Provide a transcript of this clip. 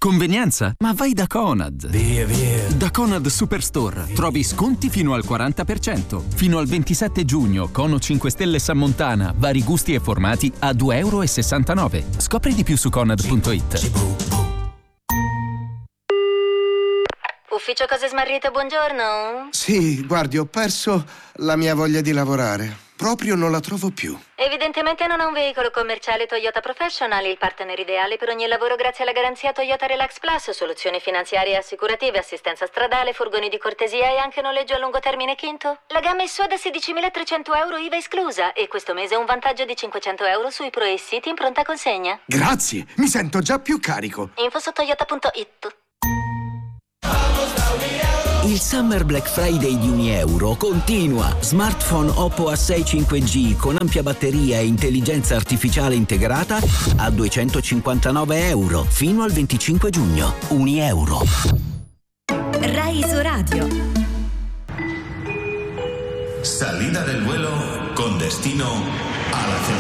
Convenienza? Ma vai da Conad. Via. Da Conad Superstore trovi sconti fino al 40%. Fino al 27 giugno, Cono 5 Stelle Sammontana, vari gusti e formati a €2,69. Scopri di più su Conad.it. Ufficio Cose Smarrite, buongiorno. Sì, guardi, ho perso la mia voglia di lavorare. Proprio non la trovo più. Evidentemente non ha un veicolo commerciale Toyota Professional, il partner ideale per ogni lavoro grazie alla garanzia Toyota Relax Plus, soluzioni finanziarie e assicurative, assistenza stradale, furgoni di cortesia e anche noleggio a lungo termine quinto. La gamma è sua da €16.300 IVA esclusa e questo mese un vantaggio di €500 sui Pro e City in pronta consegna. Grazie, mi sento già più carico. Info su toyota.it. Il Summer Black Friday di €1 continua. Smartphone Oppo A6 5G con ampia batteria e intelligenza artificiale integrata a €259 fino al 25 giugno. €1. Rai Isoradio. Salida del vuelo con destino a la